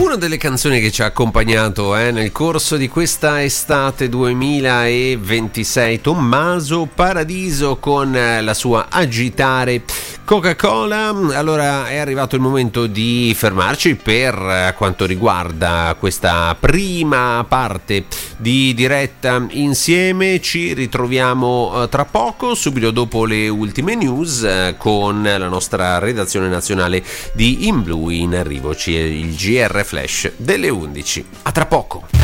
Una delle canzoni che ci ha accompagnato nel corso di questa estate 2026, Tommaso Paradiso con la sua Agitare Coca-Cola. Allora è arrivato il momento di fermarci per quanto riguarda questa prima parte di diretta insieme. Ci ritroviamo tra poco, subito dopo le ultime news, con la nostra redazione nazionale di In Blu. In arrivo c'è il GR Flash delle 11. A tra poco.